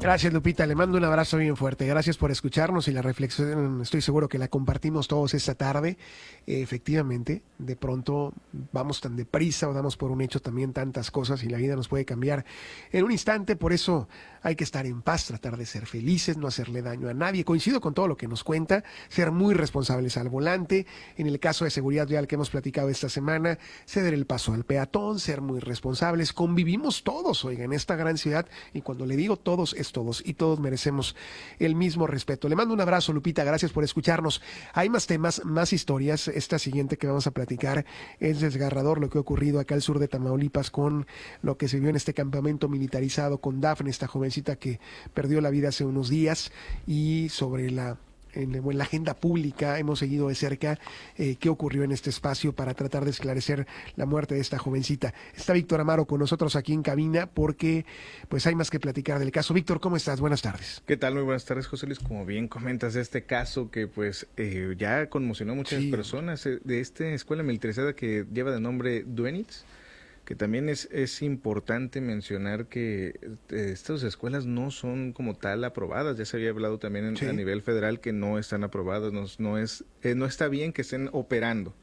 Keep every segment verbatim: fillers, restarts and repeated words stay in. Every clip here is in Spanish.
Gracias, Lupita, le mando un abrazo bien fuerte. Gracias por escucharnos y la reflexión, estoy seguro que la compartimos todos esta tarde. Eh, efectivamente, de pronto vamos tan deprisa o damos por un hecho también tantas cosas y la vida nos puede cambiar en un instante. Por eso hay que estar en paz, tratar de ser felices, no hacerle daño a nadie. Coincido con todo lo que nos cuenta, ser muy responsables al volante. En el caso de seguridad vial que hemos platicado esta semana, ceder el paso al peatón, ser muy responsables. Convivimos todos, oiga, en esta gran ciudad, y cuando le digo todos, es todos, y todos merecemos el mismo respeto. Le mando un abrazo, Lupita, gracias por escucharnos. Hay más temas, más historias. Esta siguiente que vamos a platicar es desgarrador, lo que ha ocurrido acá al sur de Tamaulipas con lo que se vio en este campamento militarizado con Dafne, esta jovencita que perdió la vida hace unos días, y sobre la En, en la agenda pública hemos seguido de cerca eh, qué ocurrió en este espacio para tratar de esclarecer la muerte de esta jovencita. Está Víctor Amaro con nosotros aquí en cabina porque pues hay más que platicar del caso. Víctor, ¿cómo estás? Buenas tardes. ¿Qué tal? Muy buenas tardes, José Luis. Como bien comentas, este caso que pues eh, ya conmocionó a muchas sí. personas, eh, de esta escuela militarizada que lleva de nombre Duenitz, que también es, es importante mencionar que eh, estas escuelas no son como tal aprobadas. Ya se había hablado también en, sí. a nivel federal que no están aprobadas, no, no, es, eh, no está bien que estén operando.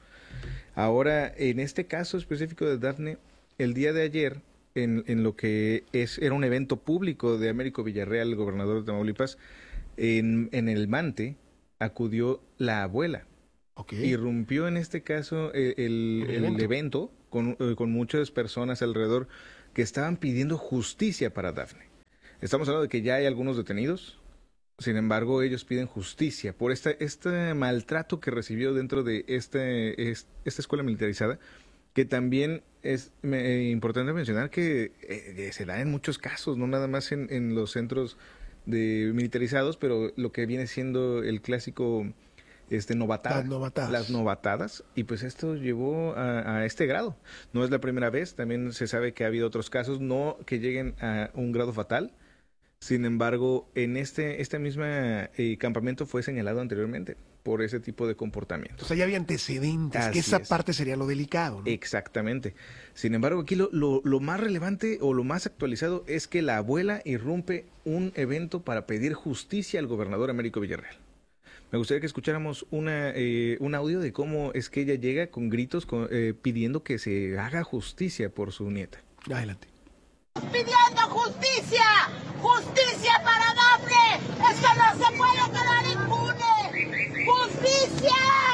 Ahora, en este caso específico de Dafne, el día de ayer, en, en lo que es era un evento público de Américo Villarreal, el gobernador de Tamaulipas, en, en el Mante, acudió la abuela. Okay. Irrumpió en este caso el, el, el, el evento, evento con, eh, con muchas personas alrededor que estaban pidiendo justicia para Dafne. Estamos hablando de que ya hay algunos detenidos, sin embargo ellos piden justicia por este, este maltrato que recibió dentro de este, es, esta escuela militarizada, que también es me, importante mencionar que eh, se da en muchos casos, no nada más en, en los centros de militarizados, pero lo que viene siendo el clásico... Este, novatada, las novatadas. Las novatadas, y pues esto llevó a, a este grado. No es la primera vez, también se sabe que ha habido otros casos, no que lleguen a un grado fatal. Sin embargo, en este, este mismo eh, campamento fue señalado anteriormente por ese tipo de comportamiento. O sea, ya había antecedentes, Así que esa es. parte sería lo delicado, ¿no? Exactamente. Sin embargo, aquí lo, lo, lo más relevante o lo más actualizado es que la abuela irrumpe un evento para pedir justicia al gobernador Américo Villarreal. Me gustaría que escucháramos una, eh, un audio de cómo es que ella llega con gritos con, eh, pidiendo que se haga justicia por su nieta. Adelante. ¡Pidiendo justicia! ¡Justicia para Dafne! ¡Esto no se puede quedar impune! ¡Justicia!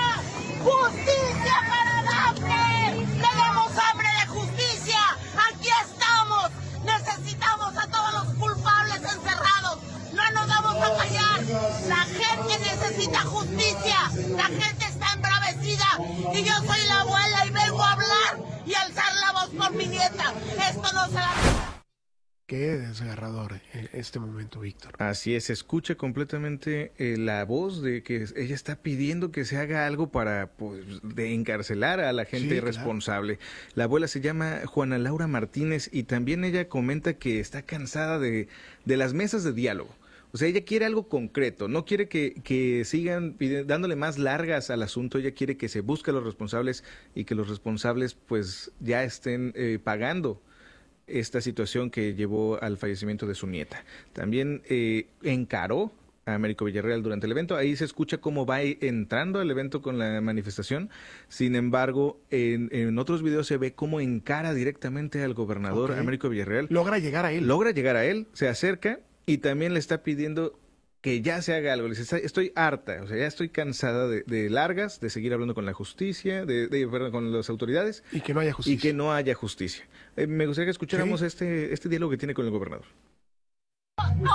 ¡Justicia para Dafne! ¡Tenemos hambre de justicia! ¡Aquí estamos! ¡Necesitamos a todos los culpables encerrados! ¡No nos vamos a callar! ¡La gente necesita justicia! ¡La gente está embravecida! Y yo soy la abuela y vengo a hablar y alzar la voz por mi nieta. Esto no se la... Qué desgarrador este momento, Víctor. Así es, se escucha completamente eh, la voz de que ella está pidiendo que se haga algo para pues, de encarcelar a la gente sí, responsable. Claro. La abuela se llama Juana Laura Martínez y también ella comenta que está cansada de, de las mesas de diálogo. O sea, ella quiere algo concreto, no quiere que, que sigan dándole más largas al asunto, ella quiere que se busque a los responsables y que los responsables pues ya estén eh, pagando esta situación que llevó al fallecimiento de su nieta. También eh, encaró a Américo Villarreal durante el evento. Ahí se escucha cómo va entrando al evento con la manifestación. Sin embargo, en, en otros videos se ve cómo encara directamente al gobernador okay. Américo Villarreal. Logra llegar a él. Logra llegar a él, se acerca y también le está pidiendo que ya se haga algo. Le dice, estoy harta, o sea, ya estoy cansada de, de largas, de seguir hablando con la justicia, de, de perdón, con las autoridades. Y que no haya justicia. Y que no haya justicia. Eh, me gustaría que escucháramos ¿Sí? este, este diálogo que tiene con el gobernador. ¡Hambre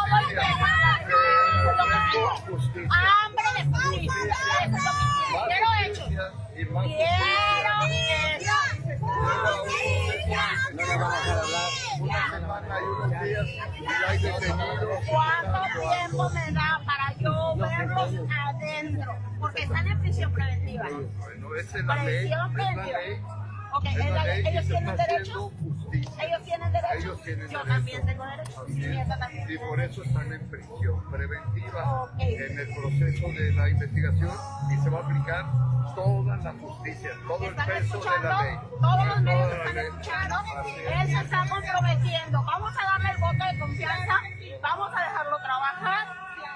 de justicia! Quiero hechos. Quiero ¿Cuánto tiempo me da para yo verlos adentro? Porque están en prisión preventiva. Prisión preventiva. Ok, ellos tienen derecho. Ellos tienen derecho. Yo también tengo derecho. Mi nieta también. Y por eso están en prisión preventiva okay. en el proceso de la investigación y se va a aplicar toda la justicia, todo el peso de la ley. Todos los medios están escuchando. Él se está comprometiendo. Vamos a darle el voto de confianza. Vamos a dejarlo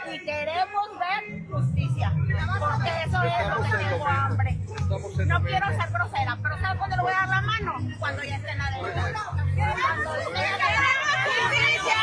y queremos ver justicia, porque eso es lo que tengo hambre. No quiero ser grosera, pero ¿sabes cuándo le voy a dar la mano? Cuando ya estén adentro. Cuando justicia.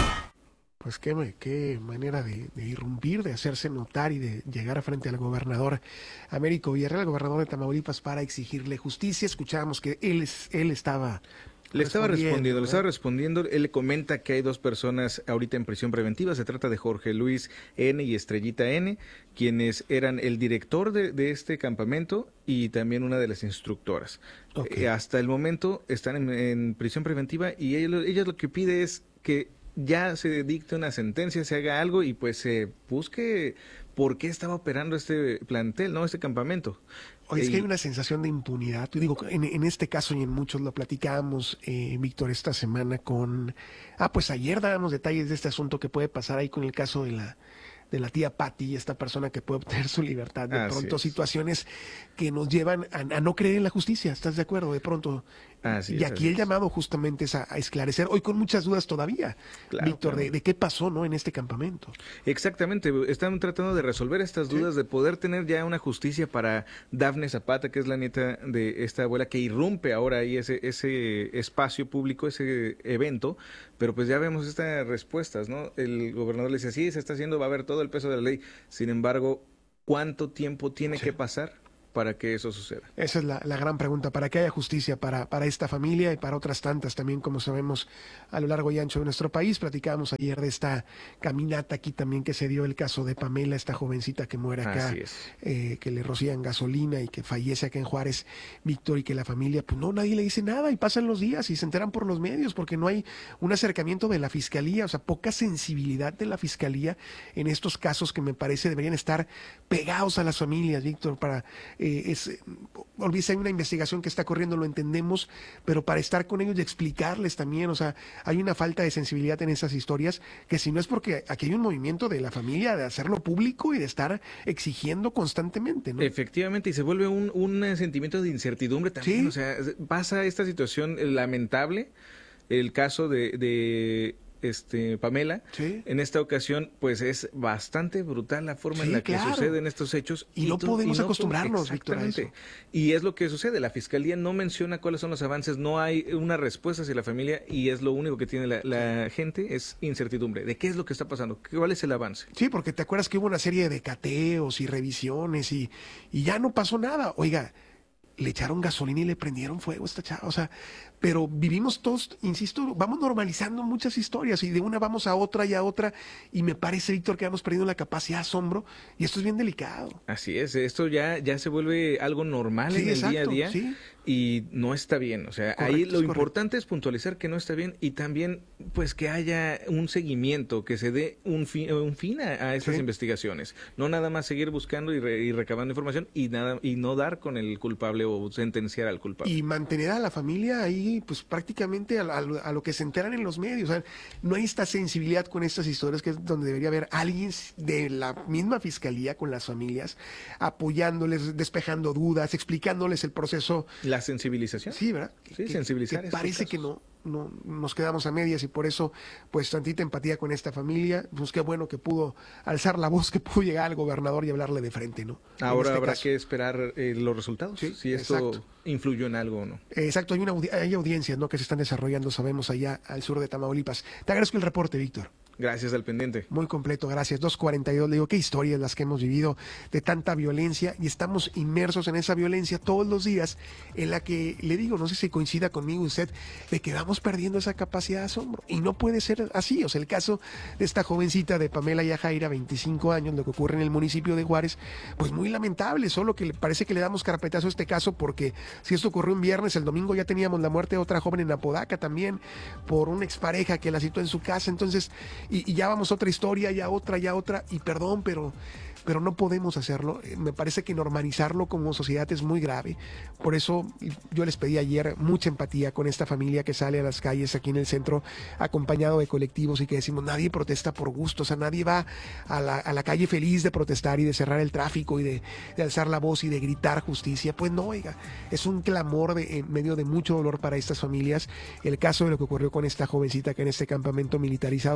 Pues qué, qué manera de, de irrumpir, de hacerse notar y de llegar frente al gobernador Américo Villarreal, el gobernador de Tamaulipas, para exigirle justicia. Escuchábamos que él, él estaba... Le estaba respondiendo, ¿verdad? le estaba respondiendo. Él le comenta que hay dos personas ahorita en prisión preventiva. Se trata de Jorge Luis N. y Estrellita N., quienes eran el director de, de este campamento y también una de las instructoras. Okay. Eh, hasta el momento están en, en prisión preventiva y ella, ella lo que pide es que ya se dicte una sentencia, se haga algo y pues se busque por qué estaba operando este plantel, ¿no? Este campamento. Oye, es que hay una sensación de impunidad. Tú digo, en, en este caso y en muchos lo platicábamos, eh, Víctor, esta semana con... Ah, pues ayer dábamos detalles de este asunto que puede pasar ahí con el caso de la de la tía Patti, esta persona que puede obtener su libertad. De Así pronto es. Situaciones que nos llevan a, a no creer en la justicia. ¿Estás de acuerdo? De pronto... Así y es, aquí así el es. llamado justamente es a, a esclarecer, hoy con muchas dudas todavía, Claro, Víctor, claro. de, de qué pasó, ¿no? En este campamento. Exactamente, están tratando de resolver estas dudas, Sí. de poder tener ya una justicia para Dafne Zapata, que es la nieta de esta abuela que irrumpe ahora ahí ese, ese espacio público, ese evento, pero pues ya vemos estas respuestas, ¿no? El gobernador le dice, sí, se está haciendo, va a haber todo el peso de la ley, sin embargo, ¿cuánto tiempo tiene Sí. que pasar para que eso suceda? Esa es la, la gran pregunta, para que haya justicia para, para esta familia y para otras tantas también, como sabemos, a lo largo y ancho de nuestro país. Platicábamos ayer de esta caminata aquí también que se dio el caso de Pamela, esta jovencita que muere acá, Así es. eh, que le rocían gasolina y que fallece acá en Juárez, Víctor, y que la familia, pues no, nadie le dice nada y pasan los días y se enteran por los medios porque no hay un acercamiento de la fiscalía, o sea, poca sensibilidad de la fiscalía en estos casos que me parece deberían estar pegados a las familias, Víctor, para... Eh, es, olvídese, hay una investigación que está corriendo, lo entendemos, pero para estar con ellos y explicarles también, o sea, hay una falta de sensibilidad en esas historias, que si no es porque aquí hay un movimiento de la familia de hacerlo público y de estar exigiendo constantemente, ¿no? Efectivamente, y se vuelve un, un sentimiento de incertidumbre también, Sí. o sea, pasa esta situación lamentable, el caso de... de este Pamela, Sí. en esta ocasión pues es bastante brutal la forma Sí, en la que claro. suceden estos hechos Y no tú- podemos no po- acostumbrarnos, Víctor, a exactamente. eso. Y es lo que sucede, la fiscalía no menciona cuáles son los avances, no hay una respuesta hacia la familia y es lo único que tiene la, la gente, es incertidumbre de qué es lo que está pasando, cuál es el avance. Sí, porque te acuerdas que hubo una serie de cateos y revisiones y, y ya no pasó nada. Oiga, le echaron gasolina y le prendieron fuego a esta chava, o sea, pero vivimos todos, insisto, vamos normalizando muchas historias y de una vamos a otra y a otra y me parece, Víctor, que vamos perdiendo la capacidad de asombro y esto es bien delicado. Así es, esto ya, ya se vuelve algo normal Sí, en el exacto, día a día sí. y no está bien. O sea, Correcto, ahí es lo correcto. importante es puntualizar que no está bien y también pues que haya un seguimiento, que se dé un fin, un fin a, a estas Sí. investigaciones. No nada más seguir buscando y, re- y recabando información y nada y no dar con el culpable o sentenciar al culpable. Y mantener a la familia ahí, pues prácticamente a, a lo- a lo que se enteran en los medios. O sea, no hay esta sensibilidad con estas historias, que es donde debería haber alguien de la misma fiscalía con las familias, apoyándoles, despejando dudas, explicándoles el proceso. La sensibilización. Sí, ¿verdad? Sí, sensibilizar que estos parece que casos. no, no nos quedamos a medias y por eso, pues, tantita empatía con esta familia. Pues qué bueno que pudo alzar la voz, que pudo llegar al gobernador y hablarle de frente, ¿no? En Ahora este habrá caso. que esperar eh, los resultados, Sí, si esto exacto. influyó en algo o no. Exacto, hay, una, audi- hay audiencias, ¿no?, que se están desarrollando, sabemos, allá al sur de Tamaulipas. Te agradezco el reporte, Víctor. Gracias al pendiente. Muy completo, gracias. dos cuarenta y dos, le digo, qué historias las que hemos vivido de tanta violencia y estamos inmersos en esa violencia todos los días, en la que, le digo, no sé si coincida conmigo usted, de que vamos perdiendo esa capacidad de asombro. Y no puede ser así. O sea, el caso de esta jovencita de Pamela Yajaira, veinticinco años, lo que ocurre en el municipio de Juárez, pues muy lamentable, solo que le parece que le damos carpetazo a este caso porque si esto ocurrió un viernes, el domingo ya teníamos la muerte de otra joven en Apodaca también, por una expareja que la citó en su casa. Entonces, y, y ya vamos a otra historia, ya otra, ya otra, y perdón, pero, pero no podemos hacerlo. Eh, Me parece que normalizarlo como sociedad es muy grave. Por eso yo les pedí ayer mucha empatía con esta familia que sale a las calles aquí en el centro, acompañado de colectivos, y que decimos, nadie protesta por gusto, o sea, nadie va a la, a la calle feliz de protestar y de cerrar el tráfico y de, de alzar la voz y de gritar justicia. Pues no, oiga, es un clamor de, en medio de mucho dolor para estas familias. El caso de lo que ocurrió con esta jovencita que en este campamento militarizado también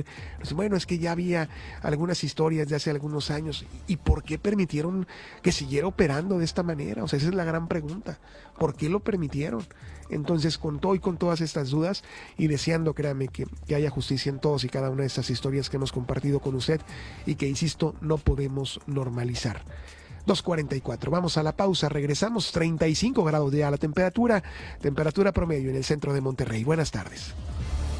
bueno, es que ya había algunas historias de hace algunos años. ¿Y por qué permitieron que siguiera operando de esta manera? O sea, esa es la gran pregunta. ¿Por qué lo permitieron? Entonces, con todo y con todas estas dudas y deseando, créame, que, que haya justicia en todos y cada una de estas historias que hemos compartido con usted y que, insisto, no podemos normalizar. dos cuarenta y cuatro. Vamos a la pausa, regresamos. Treinta y cinco grados ya la temperatura, temperatura promedio en el centro de Monterrey. Buenas tardes.